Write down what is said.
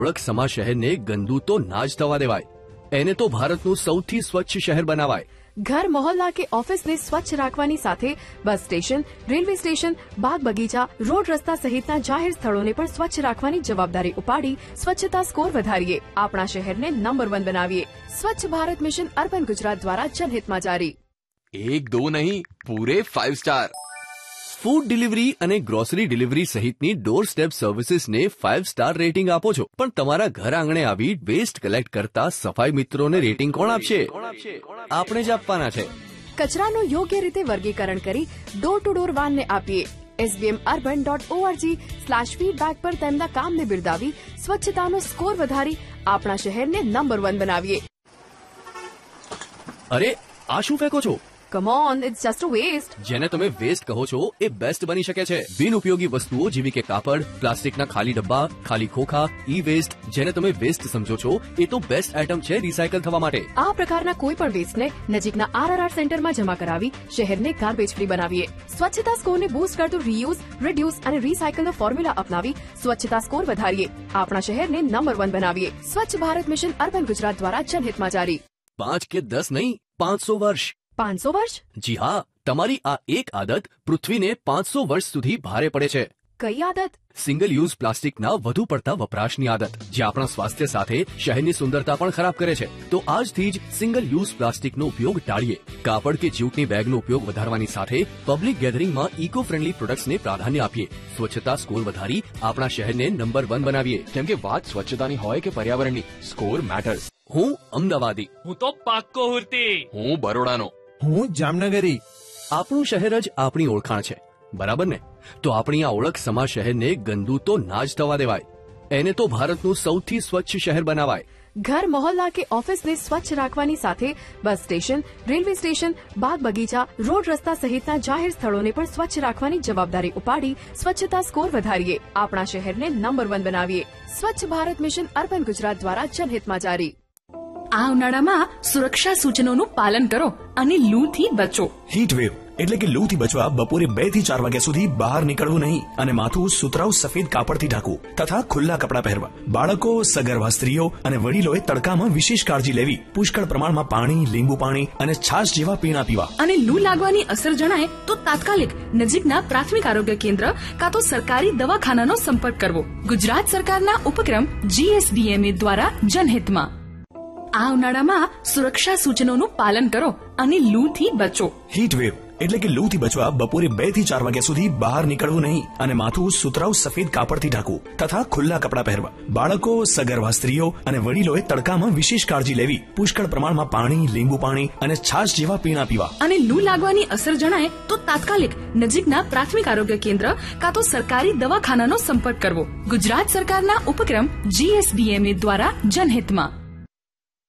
ઓળખ સમા શહેરને ગંદુ તો ના જ થવા દેવાય. એને તો ભારતનું સૌથી સ્વચ્છ શહેર બનાવાય. घर मोहल्ला के ऑफिस ने स्वच्छ राखवानी साथे बस स्टेशन, रेलवे स्टेशन, बाग बगीचा, रोड रस्ता सहितना जाहिर स्थळोने पण स्वच्छ राखवानी जवाबदारी उपाड़ी स्वच्छता स्कोर वधारीए आपणा शहेरने नंबर 1 बनावीए. स्वच्छ भारत मिशन अर्बन गुजरात द्वारा जनहितमां जारी. 1-2 नहीं, पूरे 5 स्टार. ફૂડ ડિલિવરી અને ગ્રોસરી ડિલિવરી સહિતની ડોર સ્ટેપ સર્વિસીસને 5 સ્ટાર રેટિંગ આપો છો, પણ તમારા ઘર આંગણે આવી વેસ્ટ કલેક્ટ કરતા સફાઈ મિત્રોને રેટિંગ કોણ આપશે? આપણે જ આપવાના છે. કચરાનું યોગ્ય રીતે વર્ગીકરણ કરી ડોર ટુ ડોર વાનને આપીએ. sbmurban.org/feedback પર તેમના કામને બિરદાવી સ્વચ્છતાનો સ્કોર વધારી આપણા શહેરને નંબર 1 બનાવીએ. અરે આ શું ફેંકો છો? Come on, it's just a waste. જેને તમે વેસ્ટ કહો છો એ બેસ્ટ બની શકે છે. બિનઉપયોગી વસ્તુઓ જેવી કે કાપડ, પ્લાસ્ટિકના ખાલી ડબ્બા, ખાલી ખોખા, ઈ વેસ્ટ, જેને તમે વેસ્ટ સમજો છો એ તો બેસ્ટ આઇટમ છે રિસાયકલ થવા માટે. આ પ્રકારના કોઈ પણ વેસ્ટને નજીકના RRR સેન્ટરમાં જમા કરાવી શહેરને ગાર્બેજ ફ્રી બનાવીએ. સ્વચ્છતા સ્કોરને બૂસ્ટ કરતું રીયુઝ, રિડ્યુસ અને રિસાયકલનો ફોર્મ્યુલા અપનાવી સ્વચ્છતા સ્કોર વધારીએ આપણા શહેરને નંબર 1 બનાવીએ. સ્વચ્છ ભારત મિશન અર્બન ગુજરાત દ્વારા જનહિતમાં જારી. 5 કે 10 નહીં, 500 વર્ષ. 500 વર્ષ? જી હા, તમારી આ એક આદત પૃથ્વીને 500 વર્ષ સુધી ભારે પડે છે. કઈ આદત? સિંગલ યુઝ પ્લાસ્ટિકના વધુ પડતા વપરાશની આદત, જે આપણા સ્વાસ્થ્ય સાથે શહેરની સુંદરતા પણ ખરાબ કરે છે. તો આજથી જ સિંગલ યુઝ પ્લાસ્ટિકનો ઉપયોગ ટાળીએ. કાપડ કે જ્યુટની બેગનો ઉપયોગ વધારવાની સાથે પબ્લિક ગેધરિંગમાં ઇકો ફ્રેન્ડલી પ્રોડક્ટ્સને પ્રાધાન્ય આપીએ. સ્વચ્છતા સ્કોર વધારી આપણા શહેરને નંબર 1 બનાવીએ. કેમ કે વાત સ્વચ્છતાની હોય કે પર્યાવરણની, સ્કોર મેટર્સ. હું અમદાવાદી. હું તો પાક્કો હુરતી. હું બરોડાનો. હું જામનગરી. આપણું શહેર જ આપણી ઓળખાણ છે, બરાબર ને? તો આપણી આ ઓળખ સમા શહેરને ગંદુ તો ના જ થવા દેવાય. એને તો ભારતનું સૌથી સ્વચ્છ શહેર બનાવાય. घर मोहल्ला के ऑफिस ने स्वच्छ राखवानी साथे बस स्टेशन, रेलवे स्टेशन, बाग बगीचा, रोड रस्ता सहितना जाहिर स्थळोने पण स्वच्छ राखवानी जवाबदारी उपाड़ी स्वच्छता स्कोर वधारीए आपणा शहेरने नंबर 1 बनावीए. स्वच्छ भारत मिशन अर्बन गुजरात द्वारा जनहितमां जारी. આ ઉનાળામાં સુરક્ષા સૂચનોનું પાલન કરો અને લૂથી બચો. હીટ વેવ એટલે કે લૂથી બચવા બપોરે 2 થી 4 વાગ્યા સુધી બહાર નીકળવું નહીં અને માથું સુતરાઉ સફેદ કાપડથી ઢાંકવું તથા ખુલ્લા કપડાં પહેરવા. બાળકો, સગર્ભા સ્ત્રીઓ અને વડીલોએ તડકામાં વિશેષ કાળજી લેવી. પુષ્કળ પ્રમાણમાં પાણી, લીંબુ પાણી અને છાશ જેવા પીણા પીવા. અને લૂ લાગવાની અસર જણાય તો તાત્કાલિક નજીકના પ્રાથમિક આરોગ્ય કેન્દ્ર કાં તો સરકારી દવાખાનાનો સંપર્ક કરવો. ગુજરાત સરકારના ઉપક્રમ GSDMA દ્વારા જનહિતમાં. આ ઉનાળામાં સુરક્ષા સૂચનોનું પાલન કરો અને લૂથી બચો. હીટ વેવ એટલે કે લૂથી બચવા બપોરે 2 થી 4 વાગ્યા સુધી બહાર નીકળવું નહીં અને માથું સુતરાઉ સફેદ કાપડથી ઢાંકવું તથા ખુલ્લા કપડાં પહેરવા. બાળકો, સગર્ભા સ્ત્રીઓ અને વડીલોએ તડકામાં વિશેષ કાળજી લેવી. પુષ્કળ પ્રમાણમાં પાણી, લીંબુ પાણી અને છાશ જેવા પીણા પીવા. અને લૂ લાગવાની અસર જણાય તો તાત્કાલિક નજીકના પ્રાથમિક આરોગ્ય કેન્દ્ર કાં તો સરકારી દવાખાનાનો સંપર્ક કરવો. ગુજરાત સરકારના ઉપક્રમ GSDMA દ્વારા જનહિતમાં.